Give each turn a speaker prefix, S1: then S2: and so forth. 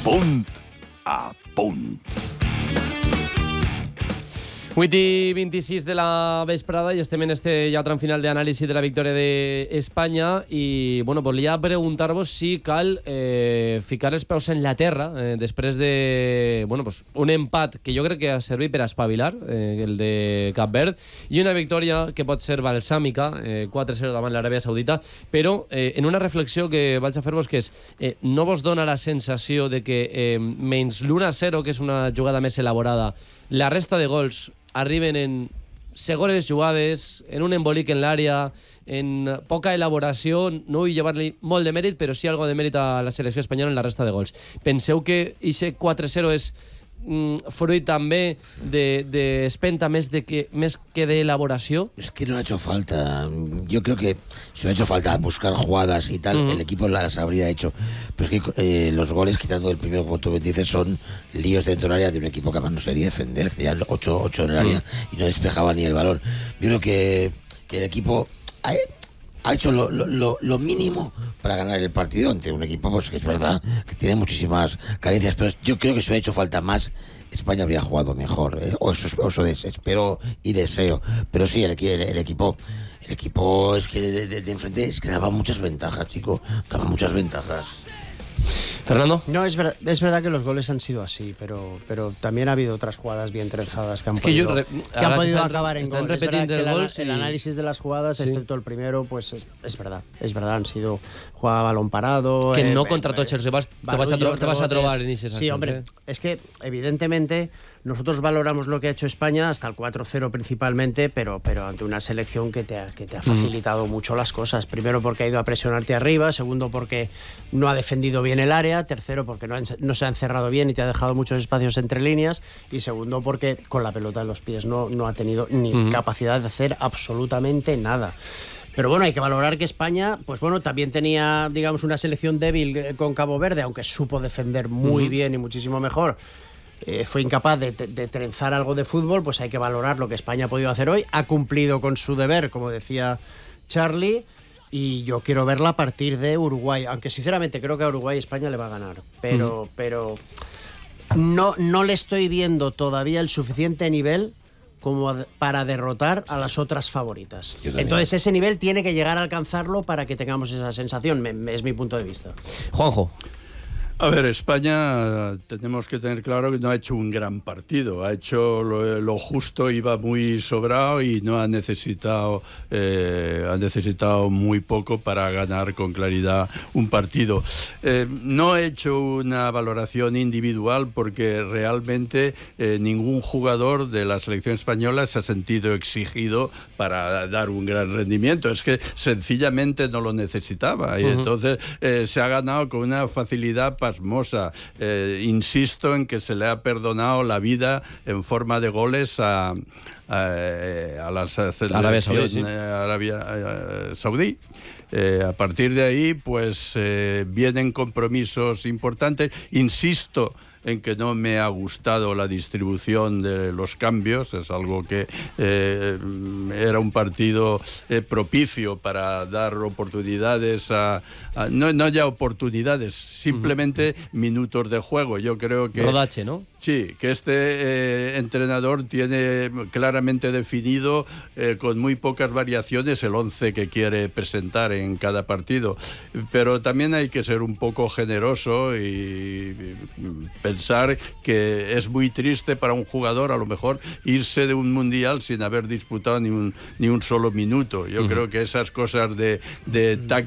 S1: Punt a punt.
S2: 8:26 de la vesprada y estem en este ja tram final d'anàlisi de la victòria d'Espanya i, bueno, volia preguntar-vos si cal ficar els peus en la terra després de, bueno, pues, un empat que jo crec que ha servit per a espavilar, el de Cap Verd, i una victòria que pot ser balsàmica, 4-0 davant l'Aràbia Saudita, però en una reflexió que vaig a fer-vos, que és, no vos dona la sensació de que menys l'1-0, que és una jugada més elaborada, la resta de gols arriben en segones jugades, en un embolic en l'àrea, en poca elaboració? No vull llevar-li molt de mèrit, però sí algo de mèrit a la selecció espanyola en la resta de gols. Penseu que aquest 4-0 és fruit també d'espenta més que de elaboració?
S3: Es que no ha hecho falta. Yo creo que si no ha hecho falta buscar jugadas y tal, el equipo las habría hecho. Pero es que los goles, quitando el primero, como tú dices, son líos dentro del área de un equipo que además no sabría defender. Tenían 8 en el área y no despejaba ni el balón. Yo creo que el equipo ha hecho lo mínimo para ganar el partido ante un equipo, pues, que es verdad que tiene muchísimas carencias, pero yo creo que si hubiera hecho falta más, España habría jugado mejor, o eso espero y deseo. Pero sí, el equipo es que de enfrente es que daba muchas ventajas, chico, daba muchas ventajas.
S2: Fernando.
S4: No, es verdad que los goles han sido así, pero también ha habido otras jugadas bien trenzadas que han podido acabar en gol. Es verdad que el análisis de las jugadas, excepto el primero, pues es verdad, han sido jugada a balón parado.
S2: Que no contra tots els rivals te vas a trobar en esas.
S4: Sí, hombre, es que evidentemente nosotros valoramos lo que ha hecho España hasta el 4-0 principalmente, pero ante una selección que te ha facilitado mucho las cosas. Primero porque ha ido a presionarte arriba, segundo porque no ha defendido bien el área, tercero porque no se ha encerrado bien y te ha dejado muchos espacios entre líneas, y segundo porque con la pelota en los pies no ha tenido ni capacidad de hacer absolutamente nada. Pero bueno, hay que valorar que España, pues bueno, también tenía, digamos, una selección débil con Cabo Verde, aunque supo defender muy bien y muchísimo mejor. Fue incapaz de trenzar algo de fútbol. Pues hay que valorar lo que España ha podido hacer hoy. Ha cumplido con su deber, como decía Charlie, y yo quiero verla a partir de Uruguay, aunque sinceramente creo que a Uruguay España le va a ganar, pero no le estoy viendo todavía el suficiente nivel como para derrotar a las otras favoritas. Entonces ese nivel tiene que llegar a alcanzarlo para que tengamos esa sensación, es mi punto de vista.
S2: Juanjo.
S5: A ver, España tenemos que tener claro que no ha hecho un gran partido, ha hecho lo justo, iba muy sobrado y no ha necesitado muy poco para ganar con claridad un partido. No he hecho una valoración individual porque realmente ningún jugador de la selección española se ha sentido exigido para dar un gran rendimiento, es que sencillamente no lo necesitaba y entonces se ha ganado con una facilidad pasmosa. Insisto en que se le ha perdonado la vida en forma de goles a la selección Arabia Saudí. A partir de ahí, pues vienen compromisos importantes. Insisto en que no me ha gustado la distribución de los cambios, es algo que era un partido propicio para dar oportunidades no ya oportunidades, simplemente minutos de juego. Yo creo que
S2: rodache, ¿no?
S5: Sí, que este entrenador tiene claramente definido con muy pocas variaciones el 11 que quiere presentar en cada partido, pero también hay que ser un poco generoso y pensar que es muy triste para un jugador a lo mejor irse de un mundial sin haber disputado ni un solo minuto. Yo creo que esas cosas de táctica